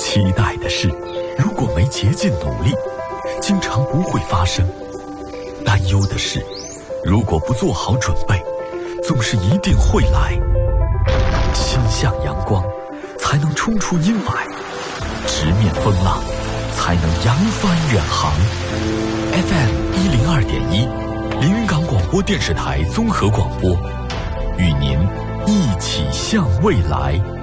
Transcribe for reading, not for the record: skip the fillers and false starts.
期待的事，如果没竭尽努力，经常不会发生；担忧的事，如果不做好准备，总是一定会来。心向阳光，才能冲出阴霾；直面风浪，才能扬帆远航。FM102.1，连云港广播电视台综合广播，与您一起向未来。